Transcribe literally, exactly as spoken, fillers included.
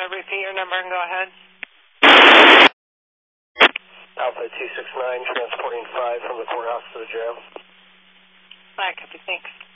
repeat your number and go ahead. Alpha two six nine, transporting five from the courthouse to the jail. Alright, copy, thanks.